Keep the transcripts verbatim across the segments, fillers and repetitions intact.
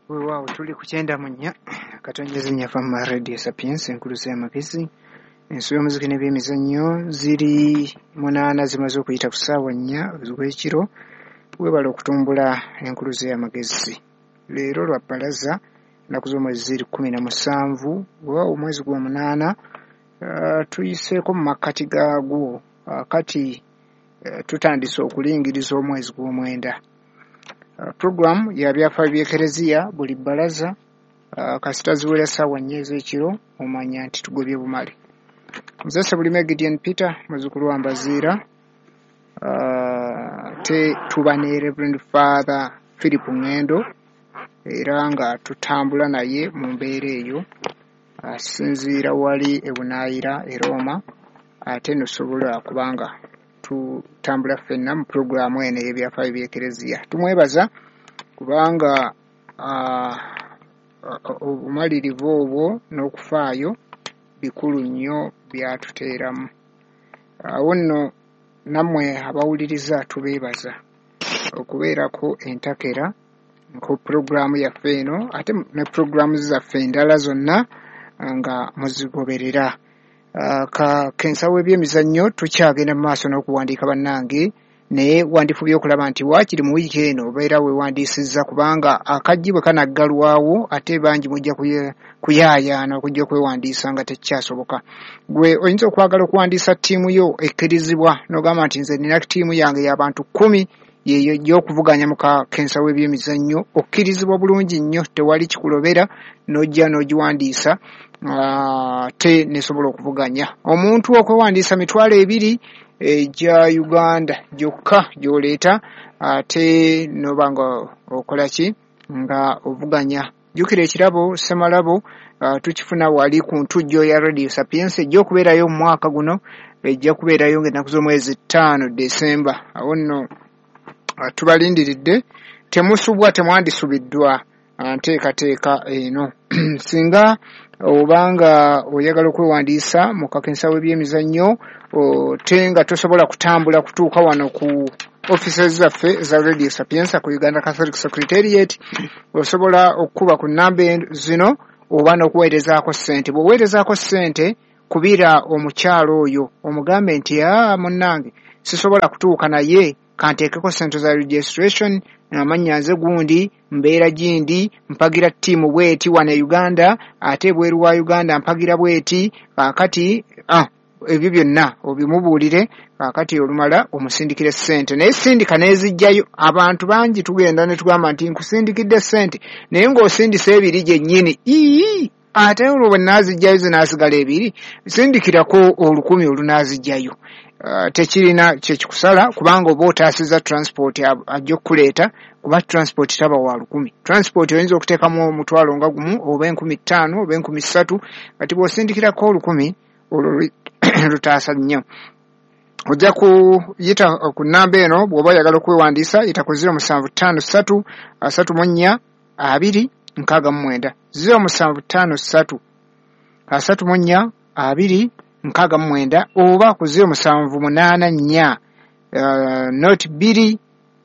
Wewe tuli kuchenda munya katongeze nyafa mu Radio Sapiens enkuluze amagezi ensuyo muziki ne byemizanyo ziri munana zimaze okuyita kusawa nnya z'ekiro webala okutumbula enkuluze amagezi leero lwa balaza nakuzo mwezi ziri kumi na musanvu wa omwezi gwa munana uh, tuyiseeko mu makati gaagwo uh, kati uh, tutandise okulingiriza omwezi gw'omwenda. Uh, program ya byafaayo by'ekereziya buli balaza uh, kasita ziwera ssaawa nnya ez'ekiro omanya nti tugobye bumale. Muzasa bulime Gideon Peter mazukulu wa Mbaziira uh, te tuba ne Reverend Father Philip Ngendo era nga tutambula naye mu mbeera eyo asinziira uh, wali ebunaayira e Roma ate uh, nosobola kubanga tutambula ffenna mu programu eno y'ebyafaayo by'ekereziya. Tumwebaza kubanga obumalirivu uh, obwo n'okufaayo bikulu nnyo byatuteeramu. Awo nno nammwe abawuliriza tubeebaza okubeerako entakera ku programu yaffe eno ate ne programu zaffe endala zonna nga muzigoberera. Uh, ka kensawe by'emizannyo tukyagenda mu maaso n'okuwandiika bannange naye wandifubye okulaba nti waakiri mu wiiki eno obeera weewandiisizza kubanga akajji bwe kanaggalwawo ate bangi mujja kuyaayaana okujja okwewandiisa nga tekikyasoboka. Gwe oyinza okwagala okuwandiisa ttiimu yo ekkirizibwa n'ogamba nti nze nina ttiimu yange y'abantu kkumi yeyo gy'okuvuganya mu kensawe by'emizannyo okkirizibwa bulungi nnyo tewali kikulobera n'ojja n'ogiwandiisa Uh, te nesobola okuvuganya. Omuntu okwewandiisa mitwalo ebiri egya e, Uganda gyokka gy'oleeta ate uh, nobanga okola ki nga ovuganya. Jjukira ekirabo Semalabo uh, tukifuna wali ku ntujjo ya Radio Sapiens ejja okubeerayo mu mwaka guno ejja kubeerayo ng'ennaku z'omwezi ttaano Desemba. Awo nno uh, tubalindiridde temusubwa temwandisubiddwa nteekateeka eno singa obanga oyagala okwewandiisa mu kakensawe by'emizannyo te nga tosobola kutambula kutuuka wano ku offices zaffe za Radio Sapiens ku Uganda Catholic Secretariat osobola okukuba ku namba zino oba n'okuweerezaako ssente. Bw'oweerezaako ssente kubira omukyalo oyo omugambe nti aa munnange sisobola kutuuka naye kanteekeko ssente za registration amanya nze gundi mbeera gindi mpagira ttiimu bweti wana Uganda ate bweru wa Uganda mpagira bweti kakati ah ebyo byonna obimubuulire kakati olumala omusindikire ssente naye sindika n'ezijjayo. Abantu bangi tugenda ne tugamba nti nkusindikidde ssente naye ng'osindisa ebiri gyennyini ii ate olwo bwe naazijjayo zinaasigala ebiri sindikirako olukumi olunaazijjayo. Uh, tekirina kyekikusala kubanga oba otaasiza transport ajja okuleeta kuba transport taba wa lukumi. Transport oyinza okuteekamu omutwalo nga gumu oba enkumi ttaano oba enkumi ssatu kati bw'osindikirako olukumi olwo lutaasa nnyo. Ojja kuyita ku nnamba eno bw'oba oyagala okwewandiisa yita ku zero musanvu ttaano ssatu asatu mu nnya abiri nkaaga mu mwenda zero musanvu ttaano ssatu asatu mu nnya abiri nkaaga mu mwenda oba ku zero musanvu munaana nnya uh, noti bbiri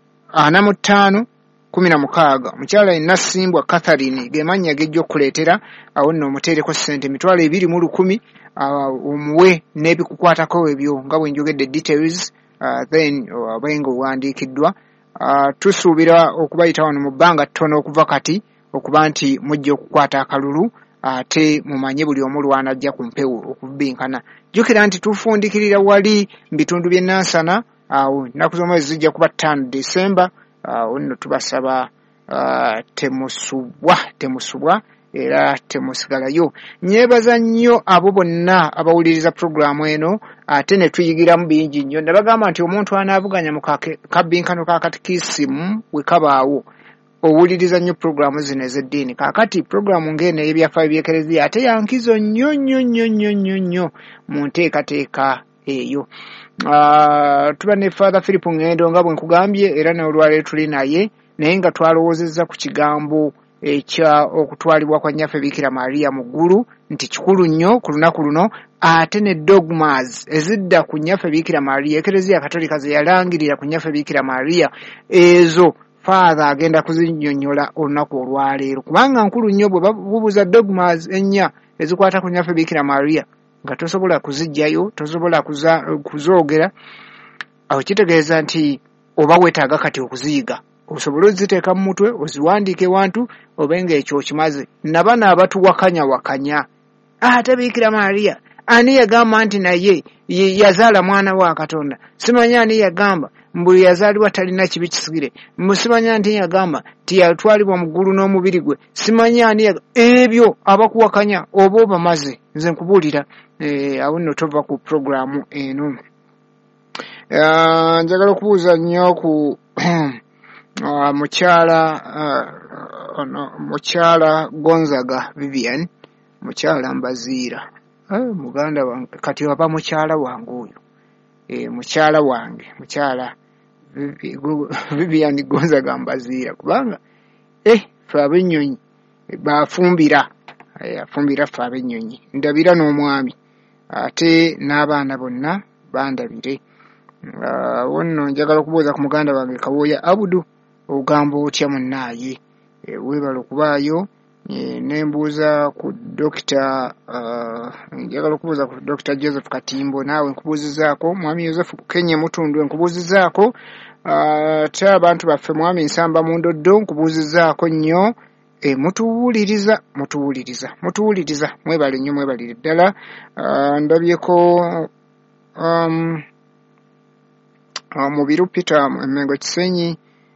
ana mu ttaano kumi na mukaaga. Mukyala Nasimbwa Catherine ge mannya gejja okuleetera awo nno omuteereko ssente emitwalo ebiri mu lukumi uh, omuwe n'ebikukwatako ebyo nga bwe njogedde details uh, then abenga uh, owandiikiddwa. Uh, tusuubira okubayita wano mu bbanga ttono okuva kati okuba nti mujja okukwata akalulu ate mumanye buli omu lwanajja ku mpewo okubbinkana. Jjukira nti tufundikirira wali mu bitundu by'e Nansana awo ennaku z'omwezi zijja kuba ttaano Desemba. Awo nno tubasaba uh, temusubwa temusubwa era temusigalayo. Nyebaza nnyo abo bonna abawuliriza programu eno ate ne tuyigiramu bingi nnyo. Nabagamba nti omuntu anaavuganya mu kabbinkano ka katikisimu we kabaawo owuliriza nnyo programu zino ez'eddiini. Kaakati programu ng'eno y'ebyafaayo by'ekereziya ate yankizo nnyo nnyo nnyo nnyo nnyo nnyo mu nteekateeka eyo. Uh, tuba ne Father Philip Ngendo nga bwe nkugambye era n'olwaleero tuli naye naye nga twalowoozezza ku kigambo ekya okutwalibwa kwa nnyaffe Bikira Maria mu ggulu nti kikulu nnyo ku lunaku luno ate ne dogmas ezidda ku nnyaffe Bikira Maria ekereziya Katolika ze yalangirira ku nnyaffe Bikira Maria ezo father agenda kuzinnyonnyola olunaku olwaleero kubanga nkulu nnyo bwe babuuza dogmas ennya ezikwata ku nnyaffe Bikira Maria nga tosobola kuzijjayo tosobola kuzoogera awo kitegeeza nti oba weetaaga kati okuziyiga osobola oziteeka mu mutwe oziwandiike wantu obenga ekyo okimaze nabana abatuwakanya wakanya ate Bikira Maria ani yagamba nti naye yazaala mwana wa Katonda simanyi ani yagamba mbuli yazaalibwa talina kibi kisigire musimanya nti yagamba ti yatwalibwa mu ggulu n'omubiri gwe simanyi ani ebyo abakuwakanya oba obamaze nze nkubuulira eh, awo nno tova ku programu eno uh, njagala okubuuza nnyo ku uh, mukyala uh, no, mukyala Gonzaga Vivian mukyala Mbaziira uh, muganda wange kati waba mukyala wange oyo e, mukyala wange mukyala Vivian Gonzaga Mbaziira kubanga eh fe abennyonyi bafumbira afumbira fe abennyonyi ndabira n'omwami ate n'abaana bonna bandabire uh, wonno njagala okubuuza ku muganda wange Kawoya Abudu ogamba otya munnaaye e, weebala okubaayo e, nembuuza ku Dokita uh, njagala okubuuza ku Dokita Joseph Katimbo naawe nkubuuzizaako mwami Joseph Kenya Mutundu nkubuuzizaako ate uh, abantu baffe mwami Nsamba mu Ndoddo nkubuuzizaako nnyo e, mutuwuliriza mutuwuliriza mutuwuliriza mwebale nnyo mwebalire ddala uh, ndabyeko um, uh, mubiru Peter Mengo Kisenyi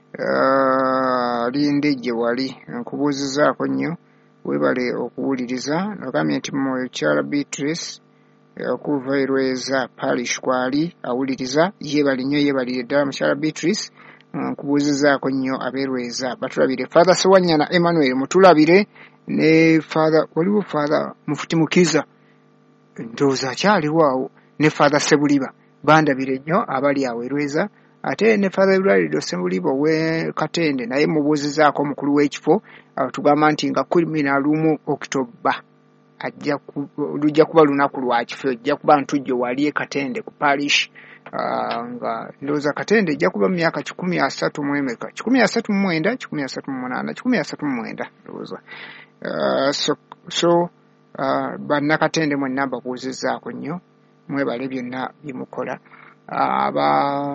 uh, linde gye wali nkubuuzizaako nnyo webale okuwuliriza nagambye nti mukyala Beatrice okuva Erweza Parish kwali awuliriza yebali nnyo yebalire ddala mukyala Beatrice nkubuuzizaako nnyo abeerweza batulabire Father Sewanyana Emmanuel mutulabire ne Father waliwo Father Mufutimukiza ndowooza akyaliwo awo ne Father Sebuliba bandabire nnyo abali awo Erweza ate ne Father Ibrahim Sebuliba we Katende naye mubuuzizaako omukulu w'ekifo tugamba nti nga kumi na lumu Oktoba ajja lujja kuba lunaku lwa kifo ajja kuba ntujjo wali e Katende ku parish uh, nga ndowooza Katende ejja kuba mu myaka kikumi asatu mu emeka kikumi asatu mu mwenda kikumi asatu mu munaana kikumi asatu mu mwenda ndowooza uh, so, so uh, bannakatende mwenna mbabuuzizaako nnyo mwebale byonna byemukola aba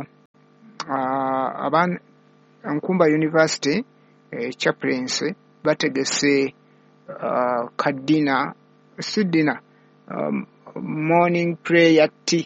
uh, aba Nkumba University eh, chaplains bategese uh, kadina sidina um, morning prayer tea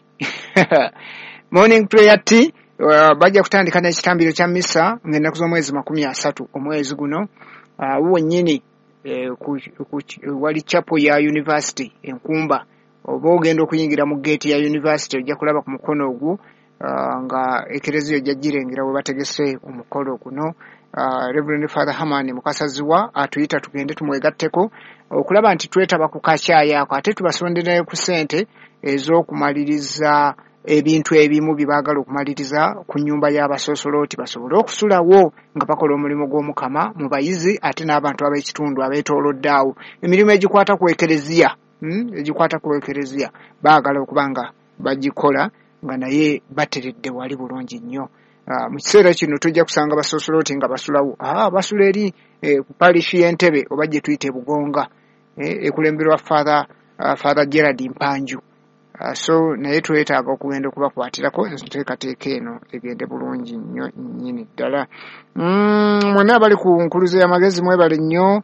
morning prayer tea uh, bajja kutandika n'ekitambiro kya misa ng'ennaku z'omwezi makumi asatu omwezi guno uh, wonnyini eh, ku, ku, wali chapel ya university Enkumba oba ogenda okuyingira mu gate ya university ojja kulaba ku mukono ogwo uh, nga ekereziyo ojja girengera we bategese omukolo guno. Uh, Reverend Father Hamani Mukasaziwa atuyita tugende tumwegatteko okulaba nti twetaba ku kakyaya ako ate tubasonderayo ku ssente ez'okumaliriza ebintu ebimu bibagala okumaliriza ku nnyumba y'abasoosolooti basobole okusulawo nga bakola omulimu gw'Omukama mu bayizi ate n'abantu ab'ekitundu abeetoolodde awo emirimu egikwata ku ekereziya hmm? egikwata ku ekereziya baagala okuba nga bagikola nga naye bateredde wali bulungi nnyo. Uh, mu kiseera kino tujja kusanga basoosolooti nga basulawo ah, basula eri eh, ku parishi y'Entebe oba gye tuyita Bugonga eh, ekulemberwa Father, uh, Father Gerard Mpanju uh, so naye twetaaga okugenda okubakwatirako enteekateeka eno egende bulungi nnyo nnyini ddala. mm, mwonna abali ku nkuluze y'amagezi mwebale nnyo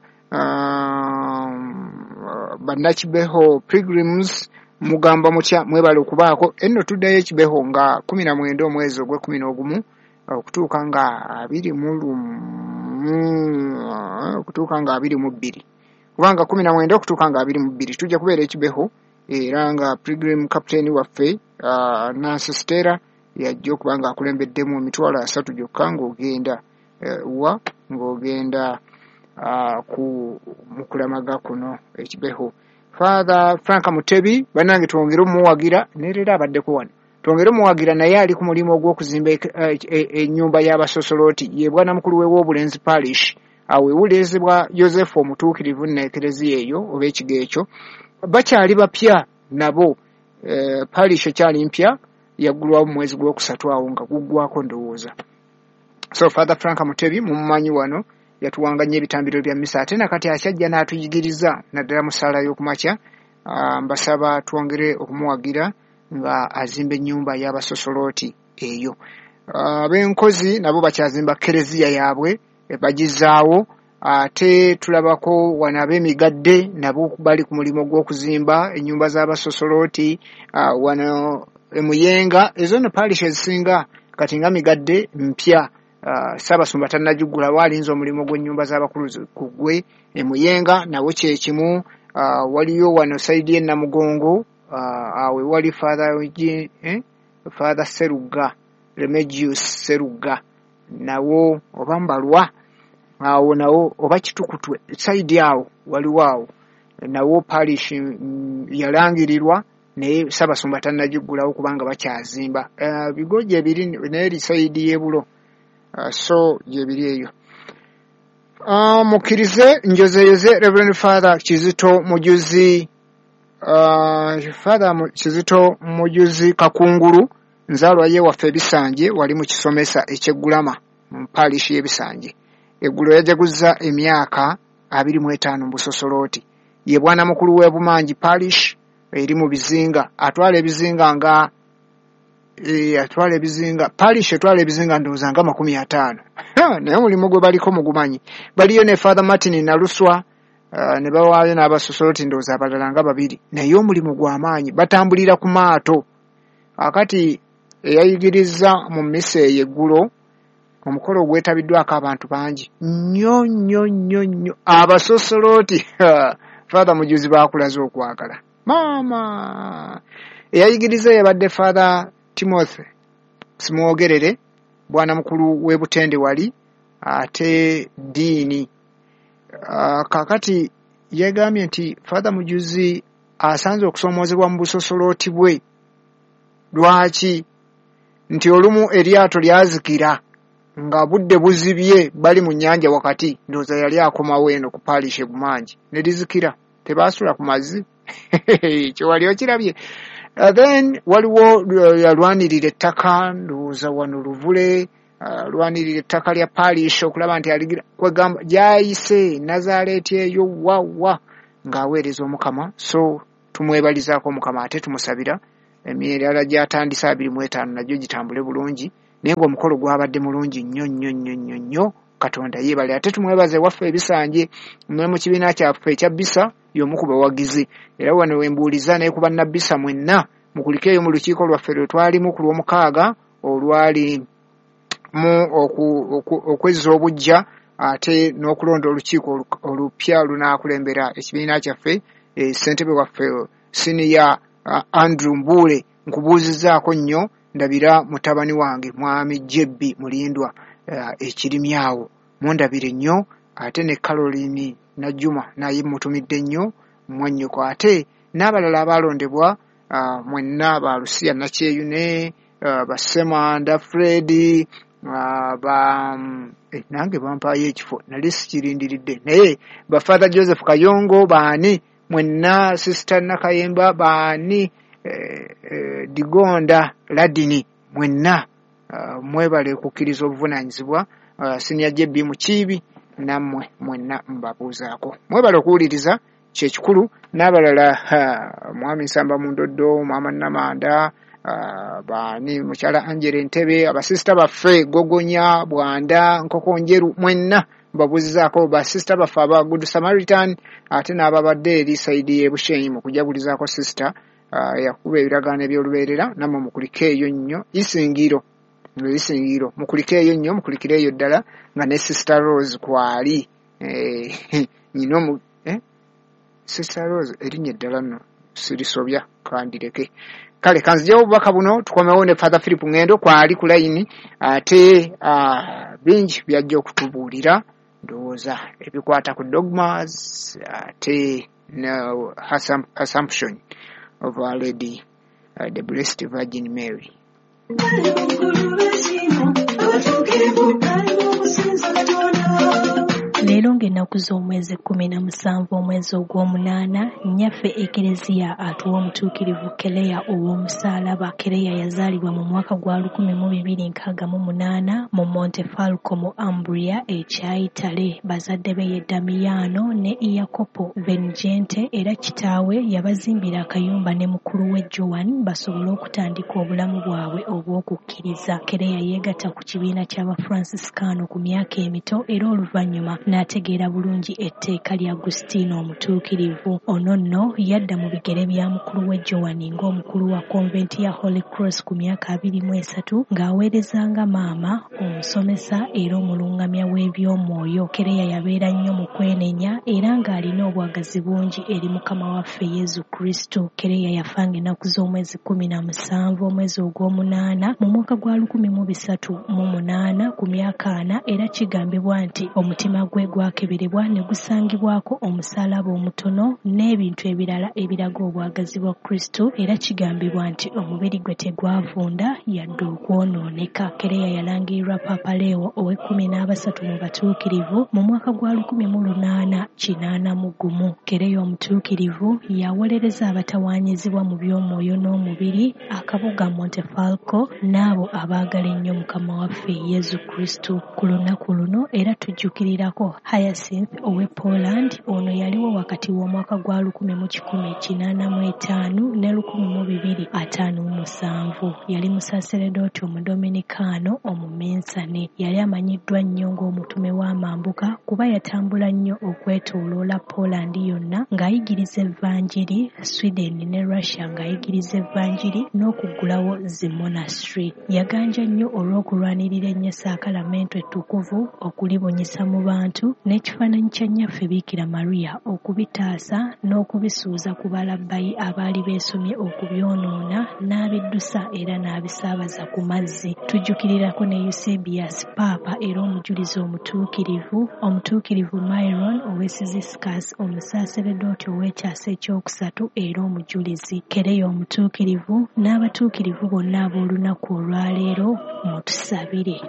uh, bannakibeho Pilgrims mugamba mutya mwebale okubaako enno tuddayo ekibeho nga kumi na mwenda omwezi ogwe kumi n'ogumu okutuuka nga abiri mu lumu okutuuka nga abiri mu bbiri kubanga kumi na mwenda okutuuka nga abiri mu bbiri tujja kubeera ekibeho era nga Pilgrim Captain waffe uh, Nancy Stella yajja okuba nga akulembeddemu emitwalo asatu gyokka ng'ogenda uh, wa ng'ogenda uh, ku mukulamaga kuno ekibeho. Father Frank Mutebi banange twongere muwagira nerera abaddeko wano twongere muwagira naye ali ku mulimu ogw'okuzimba ennyumba e, e, y'abasoosolooti ye bwana mukulu we w'obulenzi parish awo ewulezebwa Joseph omutuukirivu n'ekereziya eyo oba ekigo ekyo bakyali bapya nabo e, parish ekyali mpya yaggulwawo mu mwezi gw'okusatu awo nga guggwako ndowooza So Father Frank Mutebi mumumanyi wano yatuwanganya ebitambiro bya misa ate nakati akyajja n'atuyigiriza naddala mu ssaala y'okumakya. Uh, mbasaba twongere okumuwagira nga azimba ennyumba y'abasosolooti eyo. Abenkozi uh, nabo bakyazimba kereziya yaabwe bagizaawo ate uh, tulabako wana ab'emigadde nabo bali ku mulimu gw'okuzimba ennyumba z'abasosolooti uh, wano emuyenga ezo no parish ezisinga kati nga migadde mpya. Uh, Ssaabasumba tannagigula waalinza omulimu gw'ennyumba z'abakulu ku ggwe emuyenga nawo kye kimu. Uh, waliyo wano saidi y'e Namugongo uh, awe wali Father eh? Father Seruga Remigius Seruga nawo oba Mbalwa awo nawo oba Kitukutwe saidi awo waliwo awo nawo parish mm, yalangirirwa naye Ssaabasumba tannagigulawo kubanga bakyazimba. Uh, bigoje ebiri n'eri saidi y'ebulo. Uh, so yebiri eyo. Uh, mukirize njozeyoze Reverend Father Kizito Mujuzi uh, Father Kizito Mujuzi Kakungulu nzalwa ye waffe ebisanje wali mu kisomesa eky'eggulama mu parish y'ebisanje. Eggulo yajaguza emyaka abiri mu etaano mu Busosolooti. Ye bwana mukulu w'Ebumanji parish eri mu bizinga atwala ebizinga nga e atwala ebizinga parish atwala ebizinga ndowooza nga makumi ataano. Naye omulimu gwe baliko mugumanyi. Baliyo ne Father Martin Naluswa uh, ne bawaayo n'abasosolooti ndowooza abalala nga babiri naye omulimu gw'amaanyi batambulira ku maato. Akati eyayigiriza mu mmisa eyo eggulo omukolo gwetabiddwako abantu bangi nnyo nnyo nnyo nnyo abasosolooti. Father Mujuzi baakulaze okwagala maama. Eyayigiriza yabadde Father Timothy Simwogerere bwana mukulu w'Ebutende wali ate diini. Uh, kakati yegambye nti Father Mujuzi asanze okusomoozebwa mu busosolooti bwe. Lwaki? Nti olumu eryato lyazikira nga budde buzibye bali mu nnyanja wakati ndowooza yali akomawo eno ku parish Ebumanji ne lizikira tebaasula ku mazzi. Kyo wali okirabye. Uh, then waliwo uh, yalwanirira ettaka ndowooza wano Luvule uh, lwanirira ettaka lya parish okulaba nti aligira kwegamba gyayise Nazareti eyo wawa ng'aweereza Omukama. So tumwebalizaako Omukama ate tumusabira emyerala gy'atandisa abiri mu etaano nagyo gitambule bulungi naye ng'omukolo gwabadde mulungi nnyo nnyo nnyo nnyo nnyo. Katonda yeebale ate tumwebaze waffe ebisanje mwe mu kibiina kyaffe ekya Bisa y'omu ku bawagizi era wano wembuuliza naye ku bannabisa mwenna mukulikeeyo mu lukiiko lwaffe lwe twalimu ku lw'omukaaga olwali mu okwezza obujja ate n'okulonda olukiiko olupya lunaakulembera ekibiina kyaffe. E, ssentebe waffe Senior uh, Andrew Mbuule nkubuuzizaako nnyo ndabira mutabani wange mwami Jebbi Mulindwa uh, ekirimi awo mundabire nnyo ate ne Caroline Najjuma naye mutumidde nnyo mwannyoko ate n'abalala abalondebwa uh, mwenna ba Lucia Nakyeyune uh, Basemanda Freddy uh, ba um, eh, nange bampayo ekifo nali sikirindiridde naye ba Father Joseph Kayongo baani mwenna Sister Nakayemba baani eh, eh, Digonda Ladini mwenna uh, mwebale kukkiriza obuvunaanyizibwa uh, Senior Jebbi Mukiibi nammwe mwenna mbabuuzaako mwebale okuwuliriza kyekikulu n'abalala uh, mwami Nsamba Mundoddo Mama Namanda uh, baani mukyala Angela Ntebe abasista baffe Gogonya Bwanda Nkokonjeru mwenna mbabuuzizaako basista baffe aba Good Samaritan ate n'ababadde eri saidi y'Ebushenyi mu kujagulizaako sister uh, yakuba ebiragaano eby'olubeerera nammwe mukulikeeyo nnyo isingiro isingiro mukulikeeyo nnyo mukulikireeyo ddala nga ne Sister Rose kwali eh, nyino mu eh? Sister Rose erinnya eddala nno sirisobya kandireke kale kanzijawo obubaka buno tukomewo ne Father Philip Ngendo kwali ku layini ate uh, bingi byajja okutubuulira ndowooza ebikwata ku dogmas ate no assumption of Our Lady uh, the Blessed Virgin Mary. Leero leero ng'ennaku z'omwezi kkumi na musanvu omwezi ogw'omunaana nnyaffe ekereziya atuwa omutuukirivu Kereya ow'omusaalaba. Kereya yazaalibwa mu mwaka gwa lukumi mu bibiri nkaaga mu munaana mu Montefalco mu Umbria ekya Itale. Bazadde be ye Damiano ne Iacopo Vengente era kitaawe yabazimbira akayumba ne mukulu we Joan basobole okutandika obulamu bwabwe obw'okukkiriza. Kereya yeegatta ku kibiina ky'Abafranciscaano ku myaka emito era oluvannyuma n'ategeera bulungi etteeka lya Agustino omutuukirivu. Ono nno yadda mu bigere bya mukulu we Joan ng'omukulu wa konventi ya Holy Cross ku myaka abiri mu esatu ng'aweerezanga maama omusomesa era omulungamya w'ebyomwoyo. Kereya yabeera nnyo mu kwenenya era ng'alina obwagazi bungi eri Mukama waffe Yezu Kristo. Kereya yafanga ennaku z'omwezi kkumi na musanvu omwezi ogw'omunaana mu mwaka gwa lukumi mu bisatu mu munaana ku myaka ana era kigambibwa nti omutima gwe gwakeberebwa ne gusangibwako omusaalaba omutono n'ebintu ebirala ebiraga obwagazi bwa Kristo era kigambibwa nti omubiri gwe tegwavunda yadde okwonooneka. Kereya yalangirirwa Papa Leo ow'ekkumi n'abasatu mu batuukirivu mu mwaka gwa lukumi mu lunaana kinaana mu gumu. Kereya omutuukirivu yawolereza abatawaanyizibwa mu by'omwoyo n'omubiri akabuga Montefalco n'abo abaagala ennyo Mukama waffe Yezu Kristo. Ku lunaku luno era tujjukirirako Hyacinth ow'e Poland. Ono yaliwo wakati w'omwaka gwa lukumi mu kikumi kinaana mu etaano ne lukumi mu bibiri ataano mu musanvu. Yali musaaseredooti omudominikaano omumensane. Yali amanyiddwa nnyo ng'omutume w'amambuka kuba yatambula nnyo okwetooloola Poland yonna ng'ayigiriza evvanjiri, Sweden ne Russia ng'ayigiriza evvanjiri n'okuggulawo zi monastery. Yaganja nnyo olw'okulwanirira ennyo saakalamento ettukuvu okulibunyisa mu bantu n'ekifaananyi kya nnyaffe Biikira Maria okubitaasa n'okubisuuza ku balabbayi abaali beesomye okubyonoona n'abiddusa era n'abisaabaza ku mazzi. Tujjukirirako ne Eusebius Paapa era omujulizi omutuukirivu omutuukirivu Myron ow'Esiziscus omusaaseredooti ow'ekyasa ekyokusatu era omujulizi. Kereya omutuukirivu n'abatuukirivu bonna ab'olunaku olwaleero mutusabire.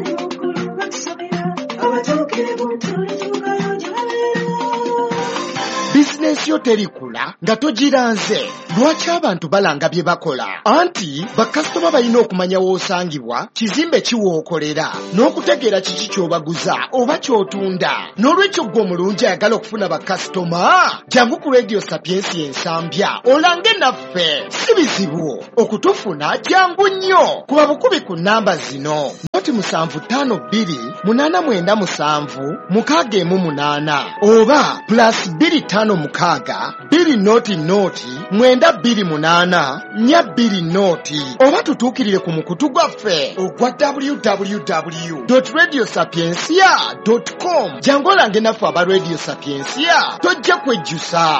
Bizinesi yo terikula nga togiranze. Lwaki abantu balanga bye bakola? Anti bakasitoma balina okumanya w'osangibwa, kizimbe kiwookolera, n'okutegeera kiki ky'obaguza oba ky'otunda. N'olwekyo ggwe omulungi ayagala okufuna bakasitoma, jangu ku Radio Sapiensi ensambya olange naffe. Si bizibu okutufuna, jangu nnyo. Kuba bukubi ku nnamba zino: noti musanvu ttaano bbiri munaana mwenda musanvu mukaaga emu munaana oba plus bbiri ttaano mukaaga bbiri noti noti mwenda bbiri munaana nnya bbiri noti, oba tutuukirire ku mukutu gwaffe ogwa w w w dot radio sapiensia dot com. jangu olange naffe aba Radio Sapiensia, tojja kwejjusa.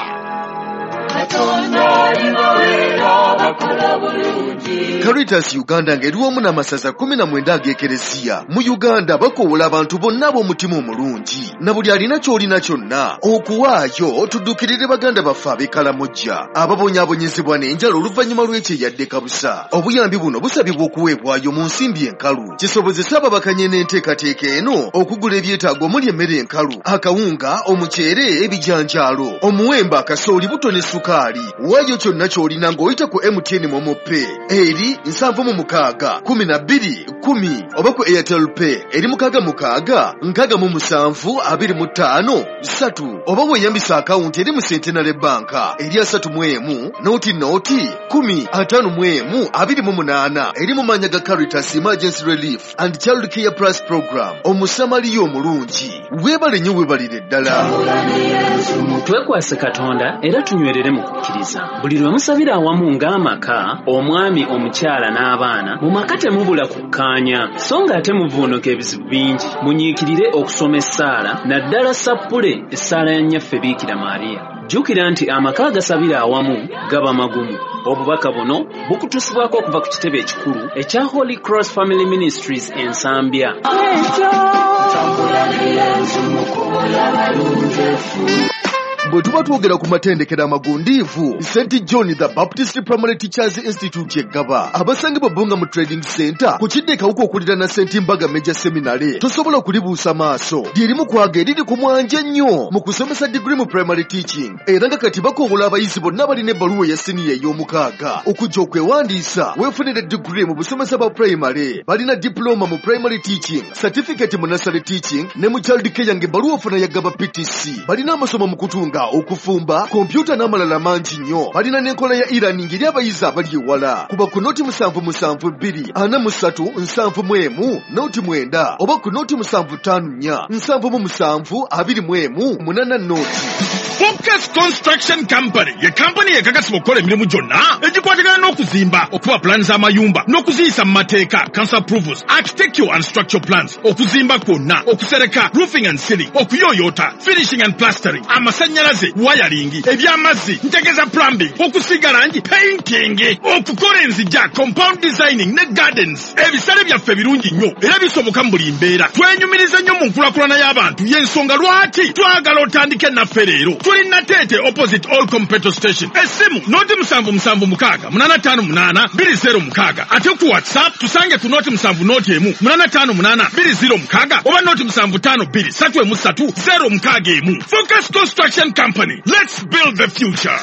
Caritas Uganda ng'eriwamu n'amasaza kumi na mwenda ag'ekereziya mu Uganda bakoowola abantu bonna ab'omutima omulungi na buli alina ky'olina kyonna okuwaayo tuddukirire baganda baffe ab'ekkalamojja ababonyaabonyezebwa n'enjala oluvannyuma lw'ekyeyadde kabusa. Obuyambi buno busabibwa okuweebwayo mu nsimbi enkalu kisobozesa ababakanye n'enteekateeka eno okugula ebyetaago omuli emmere enkalu, akawunga, omuceere, ebijanjaalo, omuwemba, akasooli, buto ne sukaali. Waayo kyonna ky'olina ng'oyita ku M T N Momo Pay eri nsanvu mu mukaaga kumi na bbiri kumi oba ku Airtel Pay eri mukaaga mukaaga nkaaga mu musanvu abiri mu ttaano ssatu oba weeyambisa akawunti eri mu Centenary Bank eri asatu mu emu nooti nooti kumi ataano mu emu abiri mu munaana eri mu mannya ga Caritas Emergency Relief and Child Care Plus Program. Omusamaliya omulungi, weebale nnyo, weebalire ddala. Twekwase Katonda era tunywerere mu kukkiriza. Buli lwe musabira awamu ng'amaka, omwami, omukyala n'abaana, mu maka temubula kukkaanya, so ng'ate muvuunuka ebizibu bingi. Munyiikirire okusoma essaala, naddala sappule essaala ya nnyaffe Biikira Maria. Jjukira nti amaka agasabira awamu gaba magumu. Obubaka buno bukutusibwako okuva ku kitebe ekikulu ekya Holy Cross Family Ministries ensambya. bwe tuba twogera ku matendekero amagundiivu Saint John the Baptist Primary Teachers Institute eggaba abasangibwa Bonga mu Trading Center ku kidde kawuka okulira na Saint Mbaga Major Seminary tosobola kulibuusa maaso lyerimu kwaga eriri ku mwanja nnyo mu kusomesa degree mu primary teaching era nga kati bakoobola abayizi bonna abalina ebbaluwa ya siniya ey'omukaaga okujja okwewandiisa weefunire degree mu busomesa bwa primary balina diploma mu primary teaching certificate mu nursery teaching ne mu child care ng'ebbaluwa ofuna yaggaba P T C balina amasomo mu kutunga okufumba kompyuta n'amalala mangi nnyo balina n'enkola ya e-learning eri abayizi abali ewala kuba ku noti musanvu musanvu bbiri ana mu ssatu nsanvu mu emu noti mwenda oba ku noti musanvu ttaano nnya nsanvu mu musanvu abiri mu emu munana noti. Focus Construction Company ye company ekakasibwa okukola emirimu gyonna egikwatagana n'okuzimba okuba plan z'amayumba n'okuziyisa mu mateeka council approvals architectural and structural plans okuzimba kwonna okusereka roofing and ceiling okuyooyoota finishing and plastering amasannyalaze wiring ebyamazzi ntegeza plumbing okusiga langi painting okukola enzija compound designing ne gardens ebisale byaffe birungi nnyo era bisoboka mu buli mbeera twenyumiriza nnyo mu nkulakulana y'abantu y'ensonga lwaki twagala otandike naffe leero tuli Natete opposite All Completo Station esimu noti musanvu musanvu mukaaga munana ttaano munaana bbiri zero mukaaga ate ku WhatsApp tusange ku noti musanvu noti emu munana ttaano munaana bbiri zero mukaaga oba noti musanvu ttaano bbiri ssatu emu ssatu zero mukaaga emu. Focus Construction Company, let's build the future.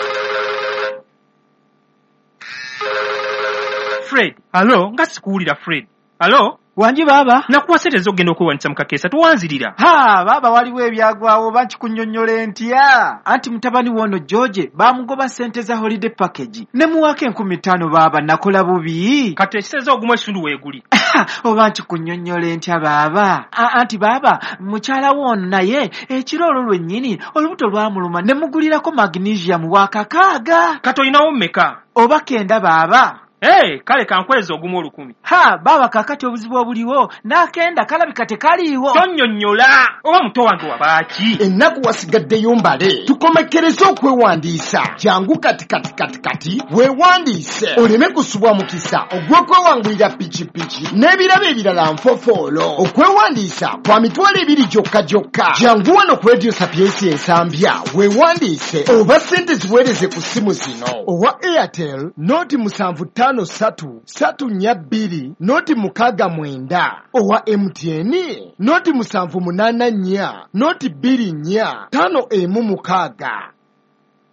Fred, alo nga sikuwulira Fred. Alo wanji baba nakuwa sente zogenda okwewanisa mukakeesa tuwanzirira. Ha baba waliwo ebyagwawo bakikunnyonnyola ntya anti mutabani wono George bamugoba sente za holiday package ne muwaka enkumi ttaano baba nakola bubi kati ekiseza ogumu ekitundu weeguli oba nkikunnyonnyola ntya baba anti baba mukyala wono naye ekiro olwo lwennyini olubuto lwamuluma ne mugulirako magnesium wakakaaga kati olinawo mmeka oba kenda baba. Hey, kale kankweza ogumu olukumi. Ha, baba kakati obuzibu obuliwo nakenda kalabika tekaliiwo. Tonnyonnyola oba muto wange wabaaki. Ennaku wasigaddeyo mbale tukomekereze okwewandiisa jangu kati kati kati kati weewandiise oleme kusubwa mukisa ogw'okwewangulira pikipiki n'ebirabo ebirala nfofoolo. Okwewandiisa kwa mitwalo ebiri gyokka gyokka. Jangu wano ku Radio Sapiensi ensambya weewandiise oba ssente ziweereze ku ssimu zino owa Airtel noti musanvu ttaano satu satu nnya bbiri noti mukaaga mwenda owa M T N noti musanvu munaana nnya noti bbiri nnya ttaano emu mukaaga